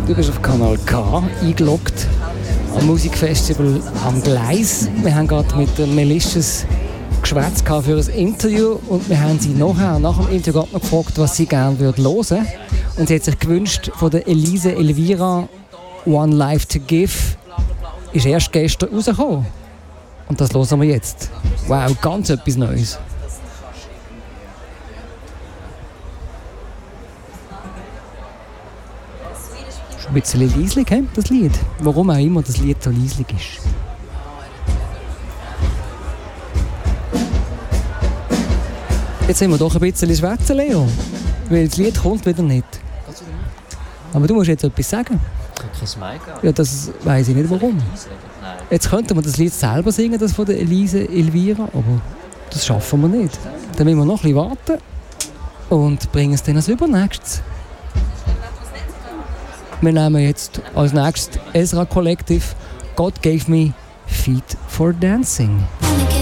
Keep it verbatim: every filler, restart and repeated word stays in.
Du bist auf Kanal K eingeloggt am Musikfestival am Gleis. Wir haben gerade mit der Melicious geschwätzt für ein Interview und wir haben sie nachher, nach dem Interview noch gefragt, was sie gerne hören würde. Und sie hat sich gewünscht von der Elise Elvira «One Life to Give». Ist erst gestern rausgekommen. Und das hören wir jetzt. Wow, ganz etwas Neues. Ist ein bisschen leislich, he, das Lied. Warum auch immer das Lied so leislich ist. Jetzt sind wir doch ein bisschen schwätzen, Leo. Weil das Lied kommt wieder nicht. Aber du musst jetzt etwas sagen. Kein Mic. Ja, das weiss ich nicht warum. Jetzt könnten wir das Lied selber singen, das von der Elise Elvira, aber das schaffen wir nicht. Dann müssen wir noch ein bisschen warten und bringen es dann als übernächstes. Wir nehmen jetzt als nächstes Ezra Collective «God Gave Me Feet for Dancing».